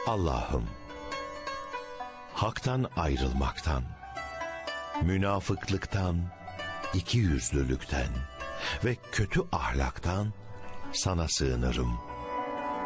Allah'ım, haktan ayrılmaktan, münafıklıktan, ikiyüzlülükten ve kötü ahlaktan sana sığınırım.